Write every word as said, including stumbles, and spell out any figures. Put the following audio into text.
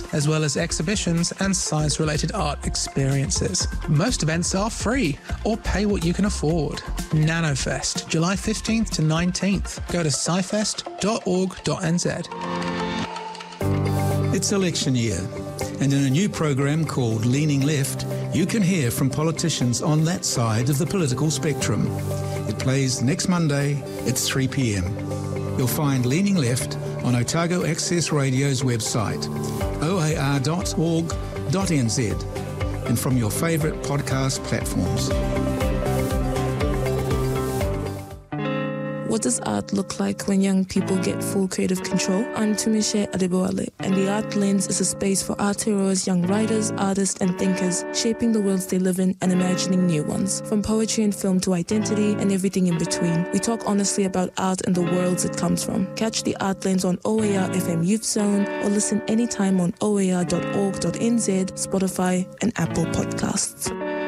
as well as exhibitions and science-related art experiences. Most events are free or pay what you can afford. NanoFest, July fifteenth to nineteenth. Go to sci fest dot org dot n z. It's election year, and in a new program called Leaning Left, you can hear from politicians on that side of the political spectrum. It plays next Monday at three p.m. You'll find Leaning Left on Otago Access Radio's website, o a r dot org dot n z, and from your favourite podcast platforms. What does art look like when young people get full creative control? I'm Tumishe Adebowale, and the Art Lens is a space for Aotearoa's young writers, artists and thinkers, shaping the worlds they live in and imagining new ones. From poetry and film to identity and everything in between, we talk honestly about art and the worlds it comes from. Catch the Art Lens on O A R F M Youth Zone or listen anytime on o a r dot org dot n z, Spotify and Apple Podcasts.